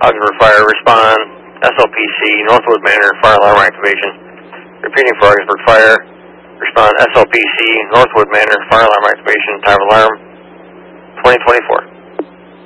Augsburg Fire, respond SLPC, Northwood Manor, fire alarm activation. Repeating for Augsburg Fire, respond SLPC, Northwood Manor, fire alarm activation, time of alarm